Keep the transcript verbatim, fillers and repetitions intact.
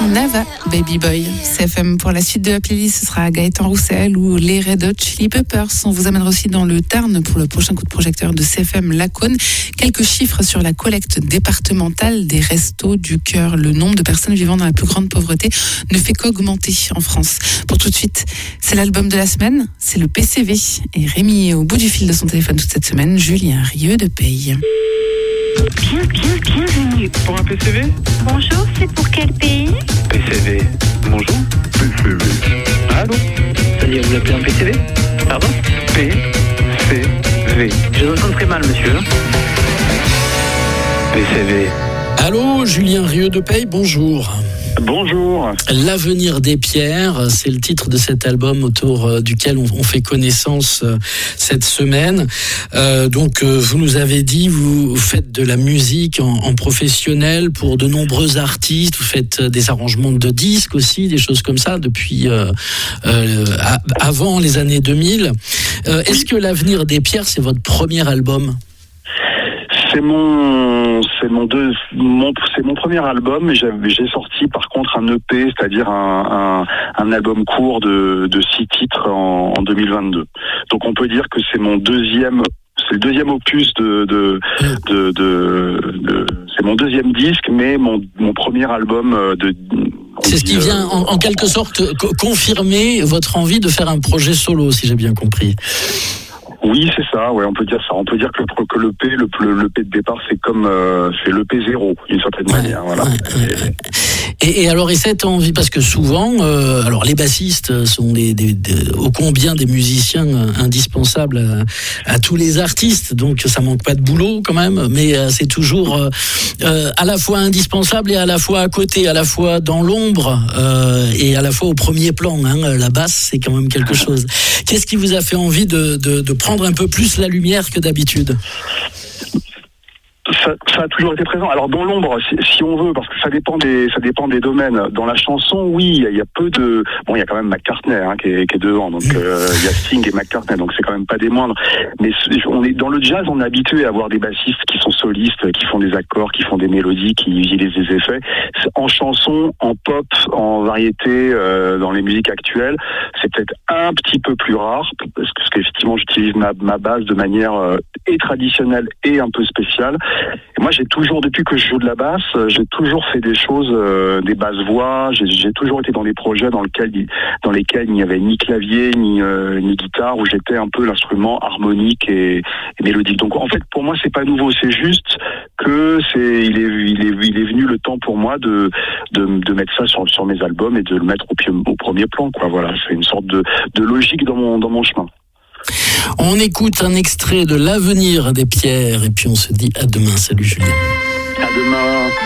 Nava, Baby Boy. C F M pour la suite de la playlist, ce sera Gaëtan Roussel ou les Red Hot Chili Peppers. On vous amènera aussi dans le Tarn pour le prochain coup de projecteur de C F M Lacaune. Quelques chiffres sur la collecte départementale des Restos du Cœur. Le nombre de personnes vivant dans la plus grande pauvreté ne fait qu'augmenter en France. Pour tout de suite, c'est l'album de la semaine, c'est le P C V. Et Rémi est au bout du fil de son téléphone toute cette semaine, Julien Rieux de Paye. Bien, bien, bienvenue. Pour un P C V ? Bonjour, c'est pour quel pays ? P C V. Bonjour. P C V. Allô ? C'est-à-dire, vous appelez un P C V ? Pardon ? P C V. Je vous entends très mal, monsieur. P C V. Allô, Julien Rieux de Paye, bonjour. Bonjour. L'avenir des pierres, c'est le titre de cet album autour duquel on, on fait connaissance cette semaine. Euh, donc, euh, vous nous avez dit, vous faites de la musique en, en professionnel pour de nombreux artistes. Vous faites des arrangements de disques aussi, des choses comme ça depuis euh, euh, à, avant les années deux mille. Euh, est-ce que l'avenir des pierres, c'est votre premier album ? C'est mon, c'est mon deux, mon, c'est mon premier album. Et j'ai, j'ai sorti par contre un E P, c'est-à-dire un, un, un album court de, de six titres en, en deux mille vingt-deux. Donc on peut dire que c'est mon deuxième, c'est le deuxième opus de, de, de, de, de c'est mon deuxième disque, mais mon, mon premier album de. C'est ce qui vient en, en quelque sorte co- confirmer votre envie de faire un projet solo, si j'ai bien compris. Oui, c'est ça. Ouais, on peut dire ça. On peut dire que le que le P, le, le, le P de départ, c'est comme euh, c'est le P zéro d'une certaine ouais, manière. Voilà. Ouais, ouais. Et, et alors, et cette envie, parce que souvent, euh, alors les bassistes sont des, des, des ô combien des musiciens indispensables à, à tous les artistes, donc ça manque pas de boulot quand même. Mais euh, c'est toujours euh, euh, à la fois indispensable et à la fois à côté, à la fois dans l'ombre euh, et à la fois au premier plan. Hein. La basse, c'est quand même quelque chose. Qu'est-ce qui vous a fait envie de, de, de prendre un peu plus la lumière que d'habitude ? Ça, ça a toujours été présent. Alors dans l'ombre, si, si on veut, parce que ça dépend des, ça dépend des domaines. Dans la chanson, oui, il y a peu de, bon, il y a quand même McCartney hein, qui, est, qui est devant, donc euh, il y a Sting et McCartney, donc c'est quand même pas des moindres. Mais on est dans le jazz, on est habitué à avoir des bassistes qui sont solistes, qui font des accords, qui font des mélodies, qui utilisent des effets. En chanson, en pop, en variété, euh, dans les musiques actuelles, c'est peut-être un petit peu plus rare, parce que, parce qu'effectivement, j'utilise ma, ma base de manière euh, et traditionnelle et un peu spéciale. Et moi, j'ai toujours, depuis que je joue de la basse, j'ai toujours fait des choses, euh, des basses voix. J'ai, j'ai toujours été dans des projets dans lesquels, dans lesquels il n'y avait ni clavier ni, euh, ni guitare, où j'étais un peu l'instrument harmonique et, et mélodique. Donc, en fait, pour moi, c'est pas nouveau. C'est juste que c'est, il est, il est, il est venu le temps pour moi de, de, de mettre ça sur, sur mes albums et de le mettre au, au premier plan, quoi. Voilà, c'est une sorte de, de logique dans mon, dans mon chemin. On écoute un extrait de L'avenir des pierres et puis on se dit à demain. Salut Julien. À demain.